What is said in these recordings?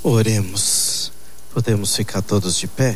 Oremos. Podemos ficar todos de pé?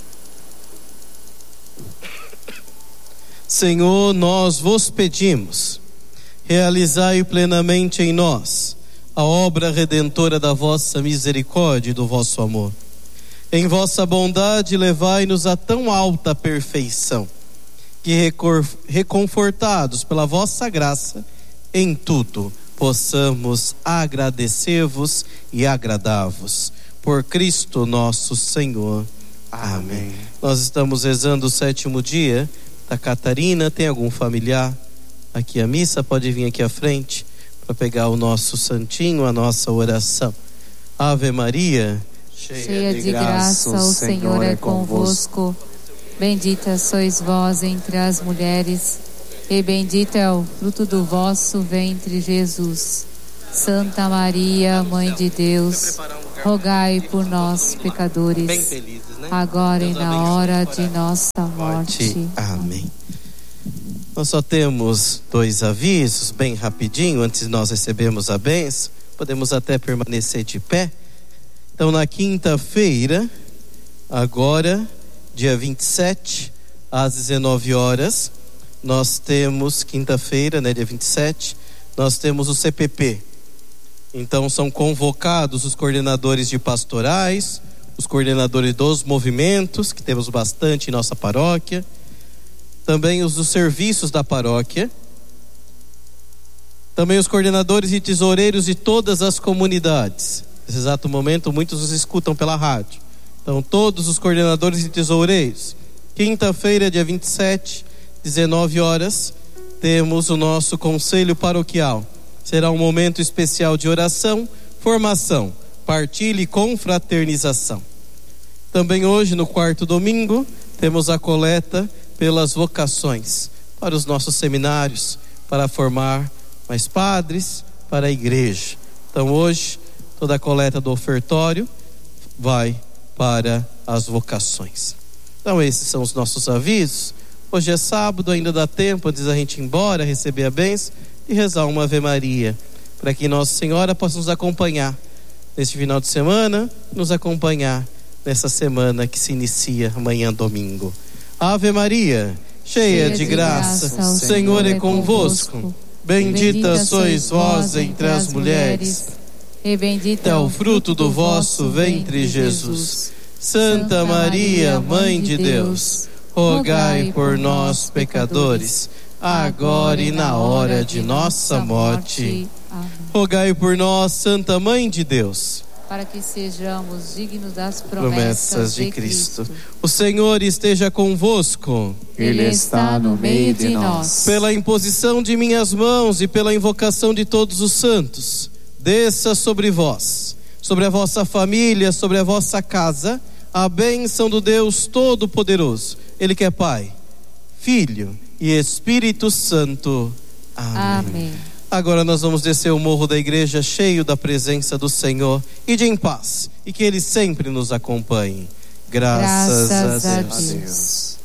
Senhor, nós vos pedimos, realizai plenamente em nós a obra redentora da vossa misericórdia e do vosso amor. Em vossa bondade levai-nos a tão alta perfeição, que reconfortados pela vossa graça, em tudo possamos agradecer-vos e agradar-vos. Por Cristo nosso Senhor. Amém. Nós estamos rezando o 7º dia da Catarina. Tem algum familiar aqui à missa? Pode vir aqui à frente para pegar o nosso santinho, a nossa oração. Ave Maria, cheia de graça, o Senhor é convosco. Bendita sois vós entre as mulheres, e bendito é o fruto do vosso ventre, Jesus. Santa Maria, Mãe de Deus, rogai por nós, pecadores, agora e na hora de nossa morte. Amém. Nós só temos 2 avisos, bem rapidinho, antes de nós recebermos a bênção. Podemos até permanecer de pé. Então, na quinta-feira, agora, dia 27, às 19 horas, nós temos, quinta-feira, dia 27, nós temos o CPP. Então, são convocados os coordenadores de pastorais, os coordenadores dos movimentos, que temos bastante em nossa paróquia, também os dos serviços da paróquia, também os coordenadores e tesoureiros de todas as comunidades. Nesse exato momento, muitos nos escutam pela rádio. Então, todos os coordenadores e tesoureiros. Quinta-feira, dia 27, 19 horas, temos o nosso conselho paroquial. Será um momento especial de oração, formação, partilha e confraternização. Também hoje, no 4º domingo, temos a coleta pelas vocações, para os nossos seminários, para formar mais padres, para a igreja. Então hoje, toda a coleta do ofertório vai para as vocações. Então esses são os nossos avisos. Hoje é sábado, ainda dá tempo antes da gente ir embora, receber a bênção e rezar uma Ave Maria, para que Nossa Senhora possa nos acompanhar neste final de semana, nos acompanhar nessa semana que se inicia amanhã, domingo. Ave Maria, cheia de graça, o Senhor é convosco. Bendita sois vós entre as mulheres, e bendito é o fruto do vosso ventre, Jesus. Santa Maria, Mãe de Deus, rogai por nós, pecadores, agora e na hora de nossa morte. Amém. Rogai por nós, Santa Mãe de Deus, para que sejamos dignos das promessas de Cristo. O Senhor esteja convosco. Ele está no meio de nós. Pela imposição de minhas mãos e pela invocação de todos os santos, desça sobre vós, sobre a vossa família, sobre a vossa casa, a bênção do Deus Todo-Poderoso. Ele que é Pai, Filho e Espírito Santo. Amém. Agora nós vamos descer o morro da igreja cheio da presença do Senhor. Ide em paz e que Ele sempre nos acompanhe. Graças a Deus.